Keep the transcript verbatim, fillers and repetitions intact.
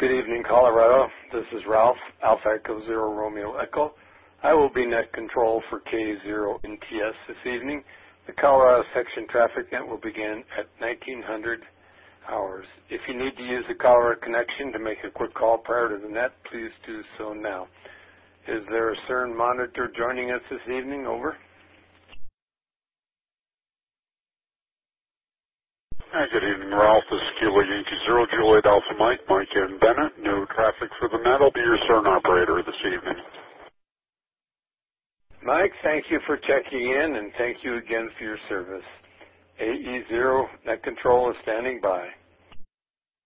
Good evening, Colorado. This is Ralph, Alpha Echo Zero Romeo Echo. I will be net control for K zero N T S this evening. The Colorado section traffic net will begin at nineteen hundred hours. If you need to use the Colorado connection to make a quick call prior to the net, please do so now. Is there a C E R N monitor joining us this evening? Over. Hi, good evening, Ralph. This is Kilo Yankee Zero, Juliet Alpha Mike, Mike and Bennett. No traffic for the net. I'll be your C E R N operator this evening. Mike, thank you for checking in, and thank you again for your service. A E zero net control is standing by.